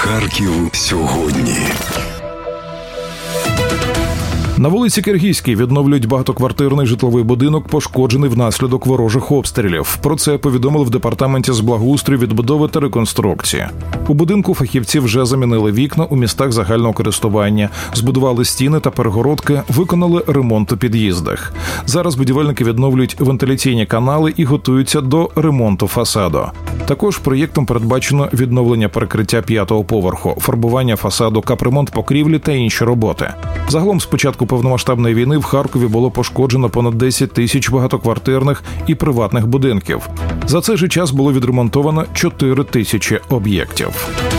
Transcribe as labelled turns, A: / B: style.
A: Харків сьогодні.
B: На вулиці Киргизькій відновлюють багатоквартирний житловий будинок, пошкоджений внаслідок ворожих обстрілів. Про це повідомили в департаменті з благоустрою, відбудови та реконструкції. У будинку фахівці вже замінили вікна у містах загального користування, збудували стіни та перегородки, виконали ремонт у під'їздах. Зараз будівельники відновлюють вентиляційні канали і готуються до ремонту фасаду. Також проєктом передбачено відновлення перекриття 5-го поверху, фарбування фасаду, капремонт покрівлі та інші роботи. Загалом з початку повномасштабної війни в Харкові було пошкоджено понад 10 тисяч багатоквартирних і приватних будинків. За цей же час було відремонтовано 4 тисячі об'єктів.